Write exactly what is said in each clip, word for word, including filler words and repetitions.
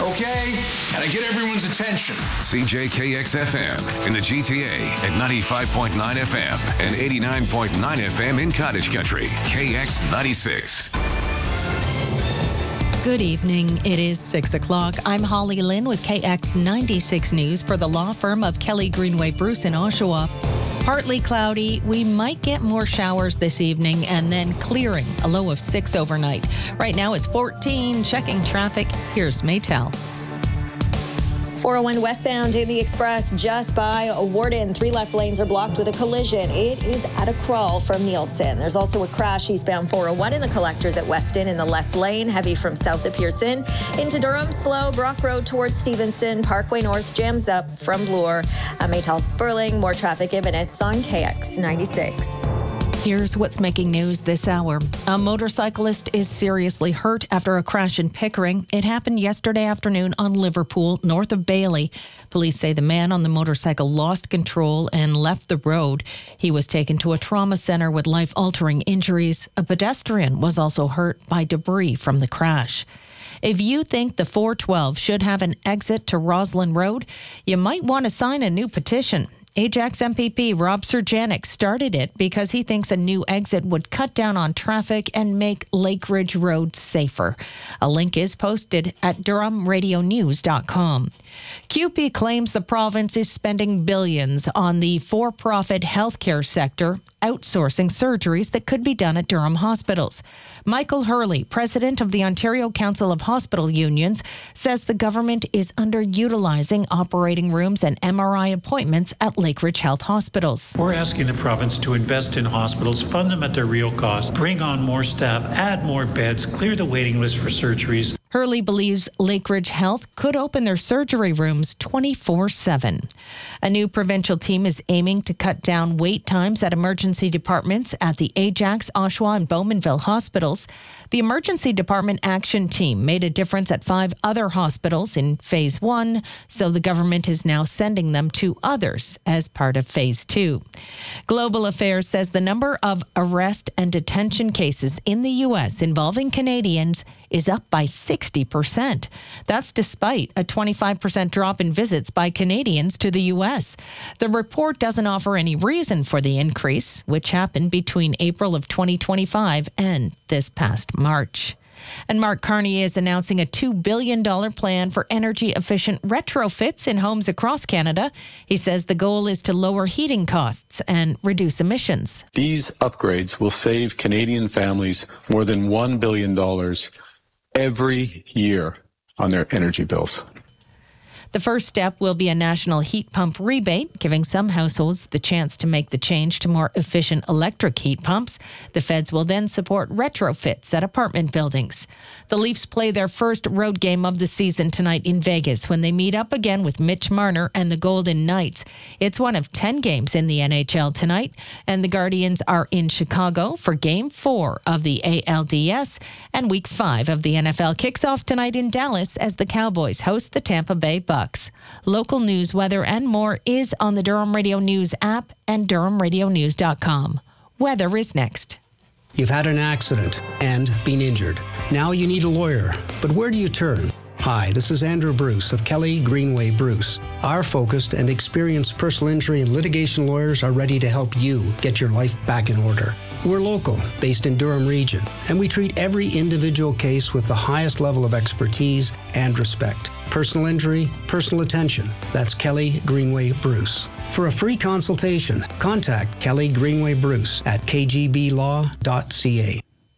Okay? And I get everyone's attention. C J K X F M in the G T A at ninety-five point nine F M and eighty-nine point nine F M in Cottage Country. K X ninety-six. Good evening. It is six o'clock. I'm Holly Lynn with K X ninety-six News for the law firm of Kelly Greenway Bruce in Oshawa. Partly cloudy. We might get more showers this evening and then clearing. A low of six overnight. Right now it's fourteen. Checking traffic. Here's Maytel. four oh one westbound Daily Express just by Warden. Three left lanes are blocked with a collision. It is at a crawl from Nielsen. There's also a crash eastbound four oh one in the collectors at Weston in the left lane. Heavy from south of Pearson into Durham. Slow. Brock Road towards Stevenson. Parkway North jams up from Bloor. I'm Maytal Sperling. More traffic in minutes on K X ninety-six. Here's what's making news this hour. A motorcyclist is seriously hurt after a crash in Pickering. It happened yesterday afternoon on Liverpool, north of Bailey. Police say the man on the motorcycle lost control and left the road. He was taken to a trauma center with life-altering injuries. A pedestrian was also hurt by debris from the crash. If you think the four twelve should have an exit to Roslyn Road, you might want to sign a new petition. Ajax M P P Rob Surjanic started it because he thinks a new exit would cut down on traffic and make Lake Ridge Road safer. A link is posted at durham radio news dot com. C U P E claims the province is spending billions on the for-profit healthcare sector, outsourcing surgeries that could be done at Durham hospitals. Michael Hurley, president of the Ontario Council of Hospital Unions, says the government is underutilizing operating rooms and M R I appointments at Lakeridge Health hospitals. We're asking the province to invest in hospitals, fund them at their real cost, bring on more staff, add more beds, clear the waiting list for surgeries. Hurley believes Lakeridge Health could open their surgery rooms twenty-four seven. A new provincial team is aiming to cut down wait times at emergency departments at the Ajax, Oshawa, and Bowmanville hospitals. The Emergency Department Action Team made a difference at five other hospitals in Phase one, so the government is now sending them to others as part of Phase two. Global Affairs says the number of arrest and detention cases in the U S involving Canadians is up by sixty percent. That's despite a twenty-five percent drop in visits by Canadians to the U S. The report doesn't offer any reason for the increase, which happened between April of twenty twenty-five and this past March. And Mark Carney is announcing a two billion dollars plan for energy-efficient retrofits in homes across Canada. He says the goal is to lower heating costs and reduce emissions. These upgrades will save Canadian families more than one billion dollars every year on their energy bills. The first step will be a national heat pump rebate, giving some households the chance to make the change to more efficient electric heat pumps. The feds will then support retrofits at apartment buildings. The Leafs play their first road game of the season tonight in Vegas when they meet up again with Mitch Marner and the Golden Knights. It's one of ten games in the N H L tonight, and the Guardians are in Chicago for Game four of the A L D S, and Week five of the N F L kicks off tonight in Dallas as the Cowboys host the Tampa Bay Bucks. Local news, weather, and more is on the Durham Radio News app and durham radio news dot com. Weather is next. You've had an accident and been injured. Now you need a lawyer, but where do you turn? Hi, this is Andrew Bruce of Kelly Greenway Bruce. Our focused and experienced personal injury and litigation lawyers are ready to help you get your life back in order. We're local, based in Durham Region, and we treat every individual case with the highest level of expertise and respect. Personal injury, personal attention. That's Kelly Greenway Bruce. For a free consultation, contact Kelly Greenway Bruce at k g b law dot c a.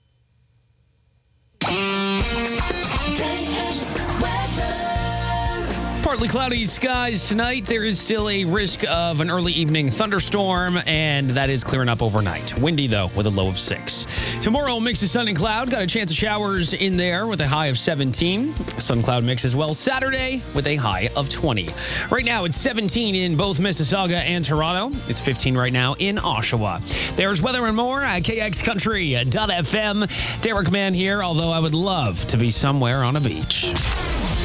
Partly cloudy skies tonight. There is still a risk of an early evening thunderstorm, and that is clearing up overnight. Windy, though, with a low of six. Tomorrow, mix of sun and cloud. Got a chance of showers in there with a high of seventeen. Sun cloud mix as well Saturday with a high of twenty. Right now, it's seventeen in both Mississauga and Toronto. It's fifteen right now in Oshawa. There's weather and more at k x country dot f m. Derek Mann here, although I would love to be somewhere on a beach.